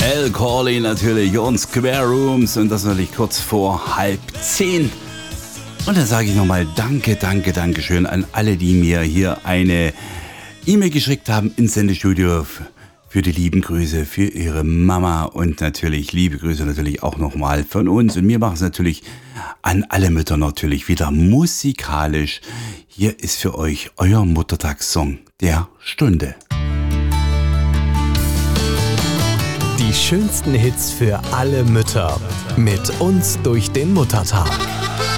El Corley natürlich und Square Rooms und das natürlich kurz vor 9:30. Und dann sage ich nochmal Dankeschön an alle, die mir hier eine E-Mail geschickt haben ins Sendestudio für die lieben Grüße, für ihre Mama und natürlich liebe Grüße natürlich auch nochmal von uns. Und wir machen es natürlich an alle Mütter natürlich wieder musikalisch. Hier ist für euch euer Muttertagssong der Stunde. Die schönsten Hits für alle Mütter. Mit uns durch den Muttertag.